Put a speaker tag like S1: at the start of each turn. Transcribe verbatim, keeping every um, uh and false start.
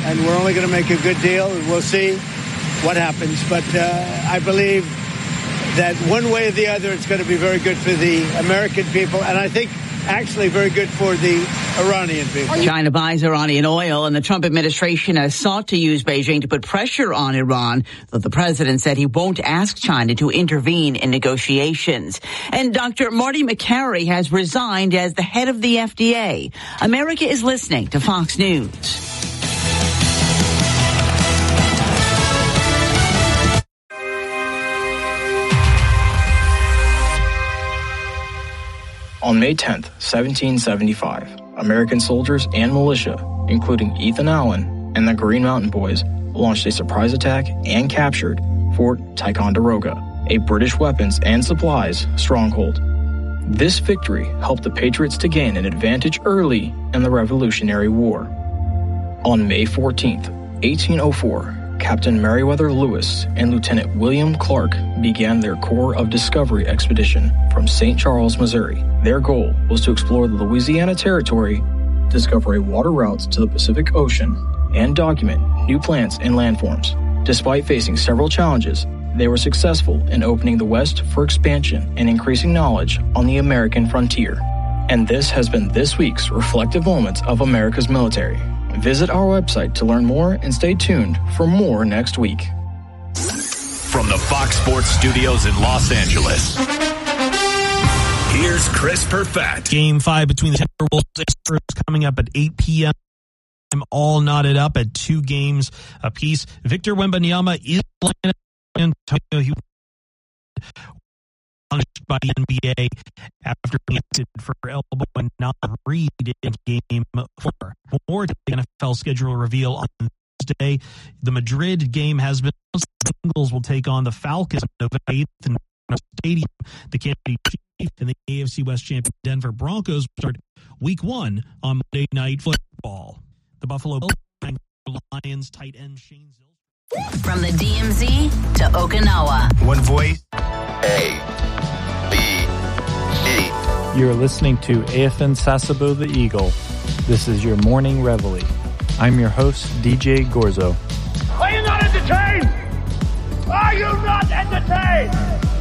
S1: and we're only going to make a good deal, and we'll see what happens. But uh, I believe that one way or the other, it's going to be very good for the American people, and I think actually very good for the Iranian people.
S2: China buys Iranian oil, and the Trump administration has sought to use Beijing to put pressure on Iran, though the president said he won't ask China to intervene in negotiations. And Doctor Marty Makary has resigned as the head of the F D A. America is listening to Fox News.
S3: On May tenth, seventeen seventy-five, American soldiers and militia, including Ethan Allen and the Green Mountain Boys, launched a surprise attack and captured Fort Ticonderoga, a British weapons and supplies stronghold. This victory helped the Patriots to gain an advantage early in the Revolutionary War. On May fourteenth, eighteen oh four, Captain Meriwether Lewis and Lieutenant William Clark began their Corps of Discovery expedition from Saint Charles, Missouri. Their goal was to explore the Louisiana Territory, discover a water routes to the Pacific Ocean, and document new plants and landforms. Despite facing several challenges, they were successful in opening the West for expansion and increasing knowledge on the American frontier. And this has been this week's Reflective Moments of America's Military. Visit our website to learn more and stay tuned for more next week.
S4: From the Fox Sports Studios in Los Angeles, here's Chris Perfett.
S5: Game five between the Timberwolves and Astros coming up at eight p.m. I'm all knotted up at two games apiece. Victor Wembanyama is playing Antonio. He punished by the N B A after being exited for elbow and not read in game four. More to the N F L schedule reveal on Thursday. The Madrid game has been announced. The Bengals will take on the Falcons on November eighth in Stadium. The Kansas City Chiefs and the A F C West champion Denver Broncos start week one on Monday Night Football. The Buffalo Bills, Lions tight end Shane Zilch.
S6: From the D M Z to Okinawa.
S7: One voice. A.
S8: You're listening to A F N Sasebo the Eagle. This is your morning reveille. I'm your host, D J Gorzo.
S9: Are you not entertained? Are you not entertained?